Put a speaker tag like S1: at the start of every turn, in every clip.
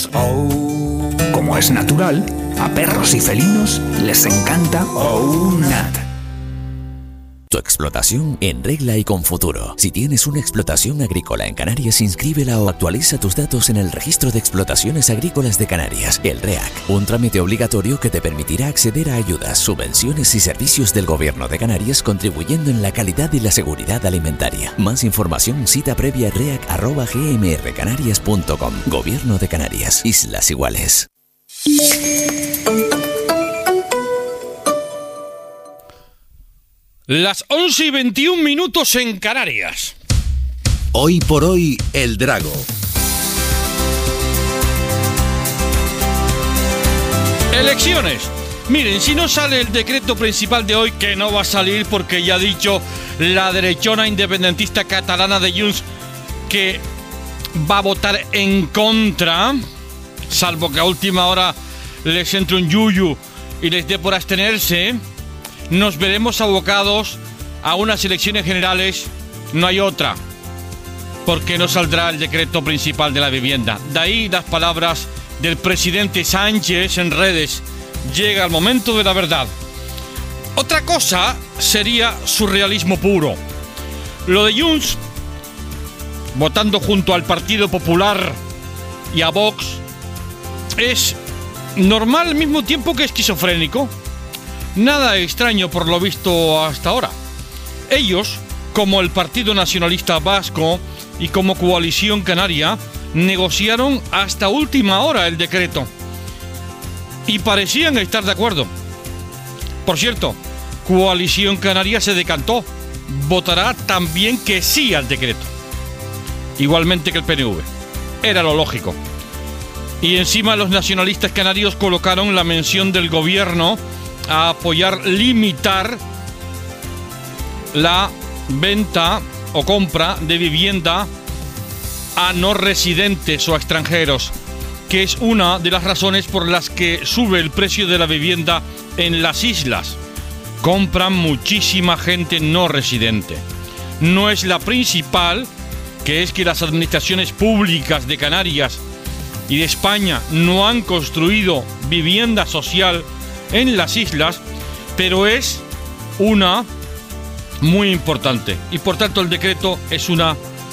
S1: Oh. Como es natural, a perros y felinos les encanta OUNAT.
S2: Tu explotación en regla y con futuro. Si tienes una explotación agrícola en Canarias, inscríbela o actualiza tus datos en el Registro de Explotaciones Agrícolas de Canarias, el REAC. Un trámite obligatorio que te permitirá acceder a ayudas, subvenciones y servicios del Gobierno de Canarias, contribuyendo en la calidad y la seguridad alimentaria. Más información, cita previa reac@gmrcanarias.com. Gobierno de Canarias. Islas Iguales.
S3: Las 11:21 en Canarias.
S4: Hoy por hoy, el Drago.
S3: Elecciones. Miren, si no sale el decreto principal de hoy, que no va a salir porque ya ha dicho la derechona independentista catalana de Junts que va a votar en contra, salvo que a última hora les entre un yuyu y les dé por abstenerse, nos veremos abocados a unas elecciones generales. No hay otra, porque no saldrá el decreto principal de la vivienda. De ahí las palabras del presidente Sánchez en redes: llega el momento de la verdad. Otra cosa sería surrealismo puro. Lo de Junts votando junto al Partido Popular y a Vox es normal al mismo tiempo que esquizofrénico. Nada extraño por lo visto hasta ahora. Ellos, como el Partido Nacionalista Vasco y como Coalición Canaria, negociaron hasta última hora el decreto y parecían estar de acuerdo. Por cierto, Coalición Canaria se decantó, votará también que sí al decreto, igualmente que el PNV. Era lo lógico. Y encima los nacionalistas canarios colocaron la mención del gobierno a apoyar limitar la venta o compra de vivienda a no residentes o a extranjeros, que es una de las razones por las que sube el precio de la vivienda en las islas. Compran muchísima gente no residente. No es la principal, que es que las administraciones públicas de Canarias y de España no han construido vivienda social en las islas, pero es una muy importante y por tanto el decreto es una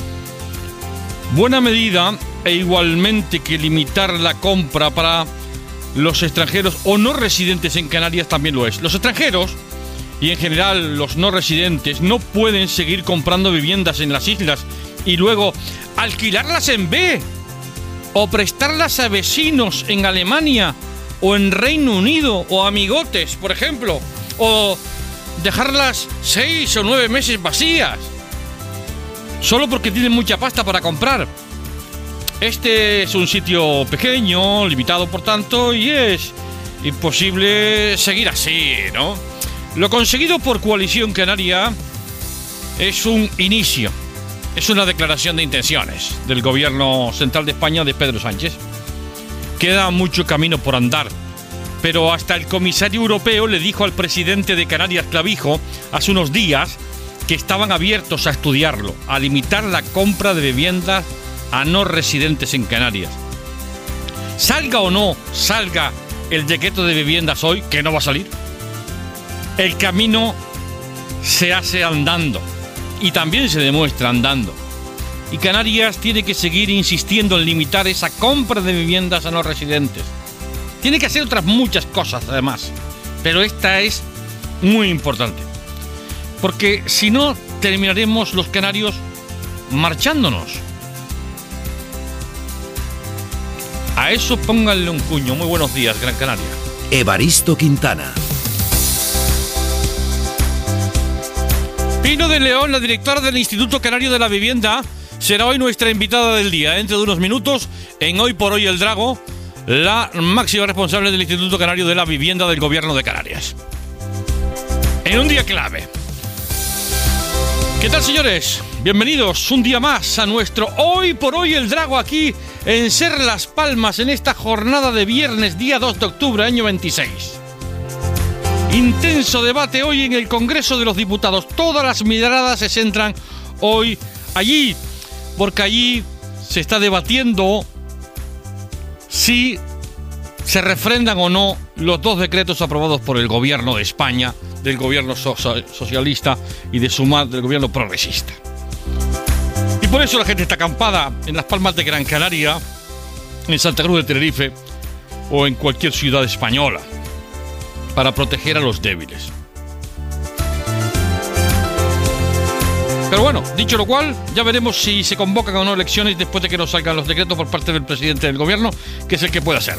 S3: buena medida, e igualmente que limitar la compra para los extranjeros o no residentes en Canarias también lo es. Los extranjeros y en general los no residentes no pueden seguir comprando viviendas en las islas y luego alquilarlas en B o prestarlas a vecinos en Alemania o en Reino Unido o amigotes, por ejemplo, o dejarlas 6 o 9 meses vacías solo porque tienen mucha pasta para comprar. Este es un sitio pequeño, limitado por tanto, y es imposible seguir así, ¿no? Lo conseguido por Coalición Canaria es un inicio, es una declaración de intenciones del gobierno central de España de Pedro Sánchez. Queda mucho camino por andar, pero hasta el comisario europeo le dijo al presidente de Canarias, Clavijo, hace unos días que estaban abiertos a estudiarlo, a limitar la compra de viviendas a no residentes en Canarias. Salga o no salga el decreto de viviendas hoy, que no va a salir, el camino se hace andando y también se demuestra andando. Y Canarias tiene que seguir insistiendo en limitar esa compra de viviendas a no residentes. Tiene que hacer otras muchas cosas además, pero esta es muy importante, porque si no terminaremos los canarios marchándonos. A eso pónganle un puño. Muy buenos días, Gran Canaria.
S4: Evaristo Quintana.
S3: Pino de León, la directora del Instituto Canario de la Vivienda, será hoy nuestra invitada del día. Dentro de unos minutos, en Hoy por Hoy el Drago, la máxima responsable del Instituto Canario de la Vivienda del Gobierno de Canarias. En un día clave. ¿Qué tal, señores? Bienvenidos un día más a nuestro Hoy por Hoy el Drago, aquí en Ser Las Palmas, en esta jornada de viernes, día 2 de octubre, año 26. Intenso debate hoy en el Congreso de los Diputados. Todas las miradas se centran hoy allí, porque allí se está debatiendo si se refrendan o no los 2 decretos aprobados por el gobierno de España, del gobierno socialista y de Sumar, del gobierno progresista. Y por eso la gente está acampada en las Palmas de Gran Canaria, en Santa Cruz de Tenerife o en cualquier ciudad española, para proteger a los débiles. Pero bueno, dicho lo cual, ya veremos si se convocan o no elecciones después de que nos salgan los decretos por parte del presidente del gobierno, que es el que puede hacerlo.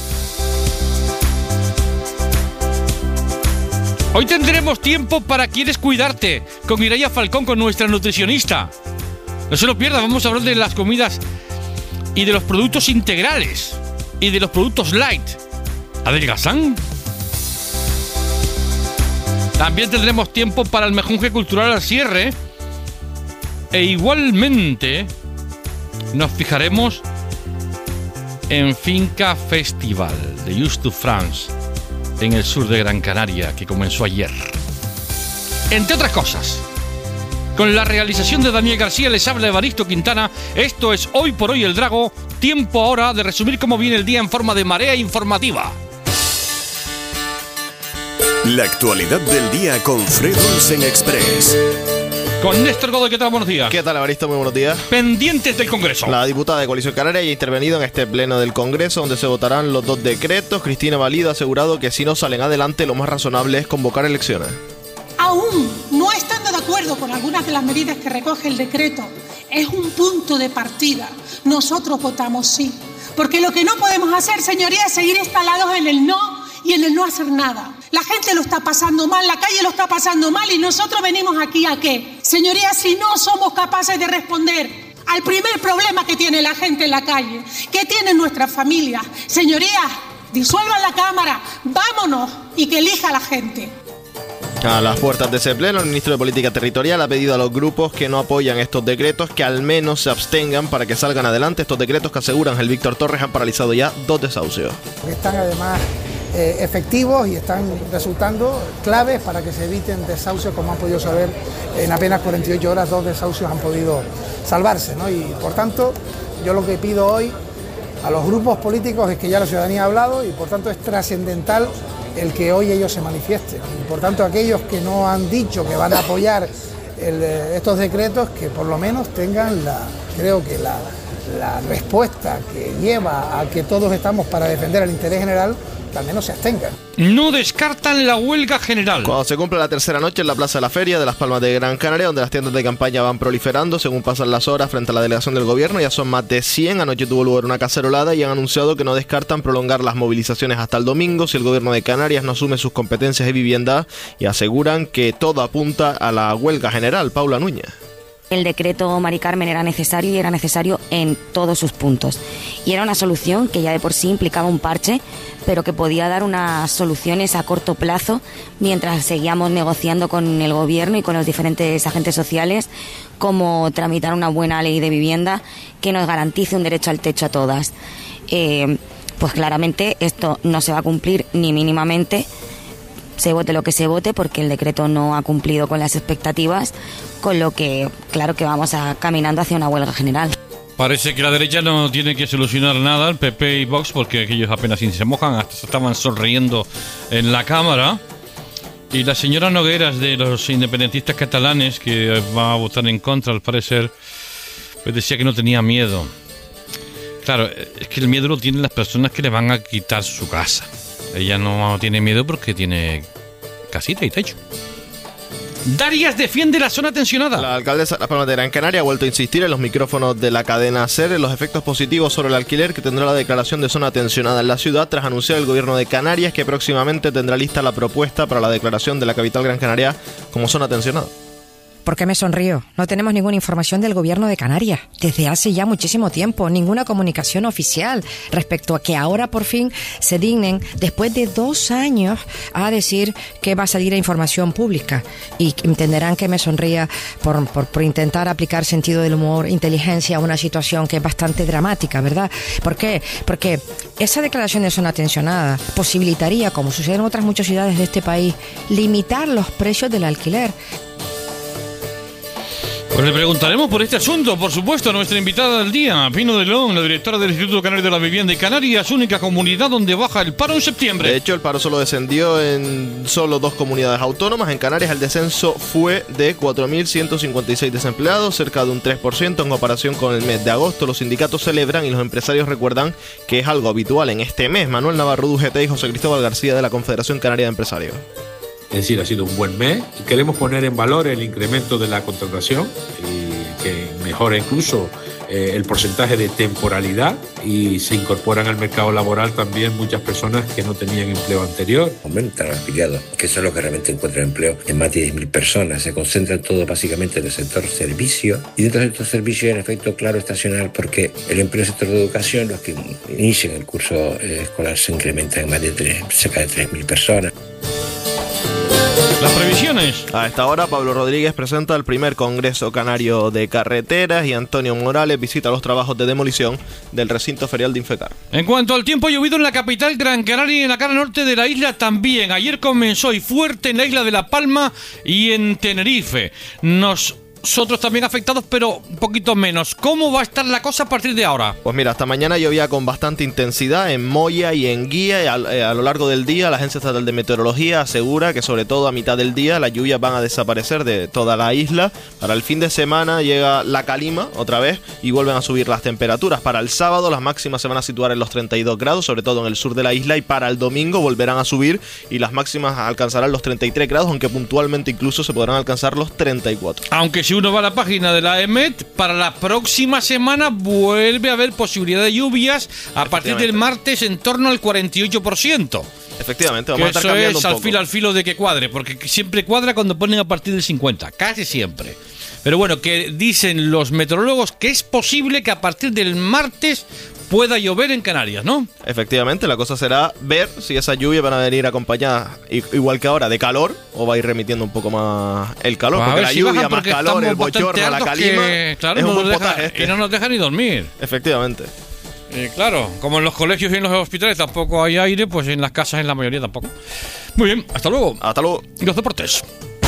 S3: Hoy tendremos tiempo para ¿Quieres cuidarte? Con Mireia Falcón, con nuestra nutricionista. No se lo pierda, vamos a hablar de las comidas y de los productos integrales y de los productos light. ¿Adelgazan? También tendremos tiempo para el mejunje cultural al cierre. E igualmente nos fijaremos en Finca Festival de Just to France en el sur de Gran Canaria, que comenzó ayer. Entre otras cosas, con la realización de Daniel García, les habla Evaristo Quintana. Esto es Hoy por Hoy el Drago. Tiempo ahora de resumir cómo viene el día en forma de marea informativa.
S4: La actualidad del día con Fred Olsen Express.
S3: Con Néstor Godoy, ¿qué tal? Buenos días.
S5: ¿Qué tal, Evaristo? Muy buenos días.
S3: Pendientes del Congreso.
S5: La diputada de Coalición Canaria ya ha intervenido en este pleno del Congreso, donde se votarán los 2 decretos. Cristina Valido ha asegurado que si no salen adelante, lo más razonable es convocar elecciones.
S6: Aún no estando de acuerdo con algunas de las medidas que recoge el decreto, es un punto de partida. Nosotros votamos sí. Porque lo que no podemos hacer, señorías, es seguir instalados en el no y en el no hacer nada. La gente lo está pasando mal, la calle lo está pasando mal y nosotros venimos aquí ¿a qué? Señorías, si no somos capaces de responder al primer problema que tiene la gente en la calle, que tienen nuestras familias, señorías, disuelvan la Cámara, vámonos y que elija la gente.
S5: A las puertas de ese pleno, el ministro de Política Territorial ha pedido a los grupos que no apoyan estos decretos que al menos se abstengan para que salgan adelante estos decretos que, aseguran el Víctor Torres, han paralizado ya 2 desahucios.
S7: Están además efectivos y están resultando claves para que se eviten desahucios, como han podido saber en apenas 48 horas, 2 desahucios han podido salvarse, ¿no? Y por tanto, yo lo que pido hoy a los grupos políticos es que ya la ciudadanía ha hablado y por tanto es trascendental el que hoy ellos se manifiesten. Y por tanto, aquellos que no han dicho que van a apoyar estos decretos, que por lo menos tengan la respuesta que lleva a que todos estamos para defender el interés general, que al menos se abstengan.
S3: No descartan la huelga general.
S5: Cuando se cumple la tercera noche en la Plaza de la Feria de las Palmas de Gran Canaria, donde las tiendas de campaña van proliferando según pasan las horas frente a la delegación del gobierno, ya son más de 100. Anoche tuvo lugar una cacerolada y han anunciado que no descartan prolongar las movilizaciones hasta el domingo si el gobierno de Canarias no asume sus competencias de vivienda, y aseguran que todo apunta a la huelga general. Paula Núñez.
S8: El decreto Mari Carmen era necesario y era necesario en todos sus puntos. Y era una solución que ya de por sí implicaba un parche, pero que podía dar unas soluciones a corto plazo mientras seguíamos negociando con el gobierno y con los diferentes agentes sociales cómo tramitar una buena ley de vivienda que nos garantice un derecho al techo a todas. Pues claramente esto no se va a cumplir ni mínimamente, se vote lo que se vote, porque el decreto no ha cumplido con las expectativas, con lo que claro que vamos caminando hacia una huelga general.
S3: Parece que la derecha no tiene que solucionar nada, el PP y Vox, porque aquellos apenas se mojan, hasta se estaban sonriendo en la Cámara. Y la señora Nogueras, de los independentistas catalanes, que va a votar en contra al parecer, pues decía que no tenía miedo. Claro, es que el miedo lo tienen las personas que le van a quitar su casa. Ella no tiene miedo porque tiene casita y techo. Darias defiende la zona tensionada.
S5: La alcaldesa de Las Palmas de Gran Canaria ha vuelto a insistir en los micrófonos de la cadena SER en los efectos positivos sobre el alquiler que tendrá la declaración de zona tensionada en la ciudad, tras anunciar el gobierno de Canarias que próximamente tendrá lista la propuesta para la declaración de la capital Gran Canaria como zona tensionada.
S9: ¿Por qué me sonrío? No tenemos ninguna información del gobierno de Canarias. Desde hace ya muchísimo tiempo, ninguna comunicación oficial respecto a que ahora por fin se dignen, después de 2 años, a decir que va a salir a información pública. Y entenderán que me sonría por intentar aplicar sentido del humor, inteligencia a una situación que es bastante dramática, ¿verdad? ¿Por qué? Porque esa declaración de zona tensionada posibilitaría, como sucede en otras muchas ciudades de este país, limitar los precios del alquiler.
S3: Pues le preguntaremos por este asunto, por supuesto, a nuestra invitada del día, Pino de León, la directora del Instituto Canario de la Vivienda y Canarias, única comunidad donde baja el paro en septiembre.
S5: De hecho, el paro solo descendió en solo 2 comunidades autónomas. En Canarias el descenso fue de 4.156 desempleados, cerca de un 3% en comparación con el mes de agosto. Los sindicatos celebran y los empresarios recuerdan que es algo habitual en este mes. Manuel Navarro, UGT, y José Cristóbal García, de la Confederación Canaria de Empresarios.
S10: Es decir, ha sido un buen mes. Queremos poner en valor el incremento de la contratación y que mejora incluso el porcentaje de temporalidad, y se incorporan al mercado laboral también muchas personas que no tenían empleo anterior.
S11: Aumentan los afiliados, que son los que realmente encuentran empleo en más de 10.000 personas. Se concentran todo básicamente en el sector servicio, y dentro del sector servicio hay un efecto claro estacional, porque el empleo en el sector de educación, los que inician el curso escolar, se incrementan en más de cerca de 3.000 personas.
S3: Las previsiones.
S5: A esta hora, Pablo Rodríguez presenta el primer Congreso Canario de Carreteras y Antonio Morales visita los trabajos de demolición del recinto ferial de Infecar.
S3: En cuanto al tiempo, llovido en la capital Gran Canaria y en la cara norte de la isla también. Ayer comenzó y fuerte en la isla de La Palma y en Tenerife. Nosotros también afectados, pero un poquito menos. ¿Cómo va a estar la cosa a partir de ahora?
S5: Pues mira, hasta mañana llovía con bastante intensidad en Moya y en Guía. Y a lo largo del día, la Agencia Estatal de Meteorología asegura que sobre todo a mitad del día las lluvias van a desaparecer de toda la isla. Para el fin de semana llega la calima otra vez y vuelven a subir las temperaturas. Para el sábado las máximas se van a situar en los 32 grados, sobre todo en el sur de la isla, y para el domingo volverán a subir y las máximas alcanzarán los 33 grados, aunque puntualmente incluso se podrán alcanzar los 34.
S3: Aunque si uno va a la página de la EMET, para la próxima semana vuelve a haber posibilidad de lluvias a partir del martes en torno al 48%.
S5: Efectivamente, vamos a estar cambiando un poco.
S3: Eso es al filo de que cuadre, porque siempre cuadra cuando ponen a partir del 50, casi siempre. Pero bueno, que dicen los meteorólogos que es posible que a partir del martes pueda llover en Canarias, ¿no?
S5: Efectivamente, la cosa será ver si esa lluvia van a venir acompañada, igual que ahora, de calor, o va a ir remitiendo un poco más el calor, porque la lluvia, más calor, el bochorno, la calima,
S3: claro,
S5: es un buen potaje.
S3: Y no nos deja ni dormir.
S5: Efectivamente.
S3: Claro, como en los colegios y en los hospitales tampoco hay aire, pues en las casas en la mayoría tampoco. Muy bien, hasta luego.
S5: Hasta luego.
S3: Y los deportes.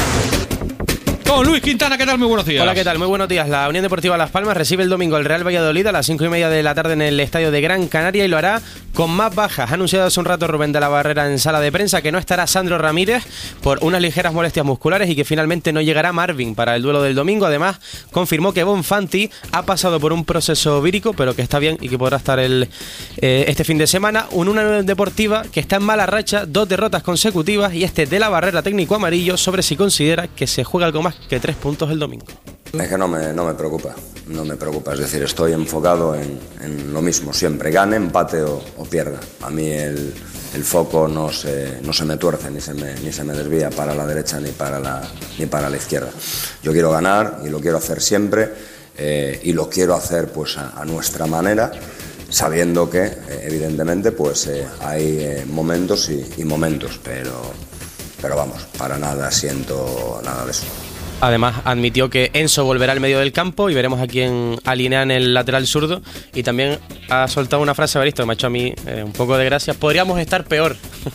S3: Con Luis Quintana, ¿qué tal? Muy buenos días.
S12: Hola, ¿qué tal? Muy buenos días. La Unión Deportiva Las Palmas recibe el domingo el Real Valladolid a las 5:30 de la tarde en el estadio de Gran Canaria, y lo hará con más bajas. Ha anunciado hace un rato Rubén de la Barrera en sala de prensa que no estará Sandro Ramírez por unas ligeras molestias musculares y que finalmente no llegará Marvin para el duelo del domingo. Además, confirmó que Bonfanti ha pasado por un proceso vírico, pero que está bien y que podrá estar este fin de semana. Una Unión Deportiva que está en mala racha, 2 derrotas consecutivas, y de la Barrera, técnico amarillo, sobre si considera que se juega algo más que 3 puntos el domingo.
S13: Es que no me preocupa, es decir, estoy enfocado en lo mismo, siempre gane, empate o pierda. A mí el foco no se me tuerce ni se me desvía para la derecha ni para la izquierda. Yo quiero ganar y lo quiero hacer siempre, y lo quiero hacer pues a nuestra manera, sabiendo que evidentemente pues hay momentos y momentos, pero vamos, para nada siento nada de eso.
S12: Además, admitió que Enzo volverá al medio del campo y veremos a quién alinea en el lateral zurdo. Y también ha soltado una frase, Evaristo, que me ha hecho a mí un poco de gracia. Podríamos estar peor.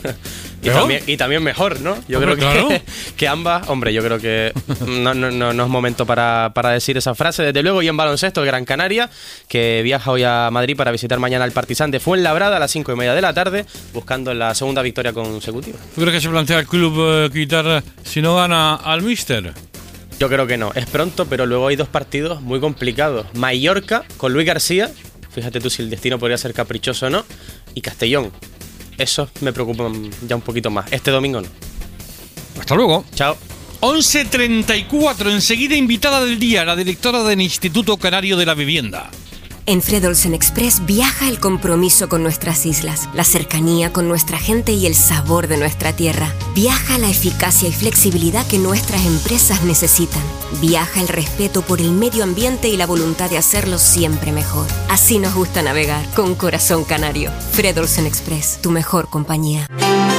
S12: y también mejor, ¿no? Yo creo que ambas... Hombre, yo creo que no es momento para decir esa frase. Desde luego, y en baloncesto, el Gran Canaria, que viaja hoy a Madrid para visitar mañana al Partizan de Fuenlabrada a las 5:30 de la tarde, buscando la segunda victoria consecutiva.
S3: ¿Tú crees que se plantea el club quitar si no gana al míster?
S12: Yo creo que no, es pronto, pero luego hay 2 partidos muy complicados. Mallorca, con Luis García, fíjate tú si el destino podría ser caprichoso o no, y Castellón. Esos me preocupan ya un poquito más. Este domingo no.
S3: Hasta luego.
S12: Chao.
S3: 11:34, enseguida invitada del día, la directora del Instituto Canario de la Vivienda.
S14: En Fred Olsen Express viaja el compromiso con nuestras islas, la cercanía con nuestra gente y el sabor de nuestra tierra. Viaja la eficacia y flexibilidad que nuestras empresas necesitan. Viaja el respeto por el medio ambiente y la voluntad de hacerlo siempre mejor. Así nos gusta navegar, con corazón canario. Fred Olsen Express, tu mejor compañía.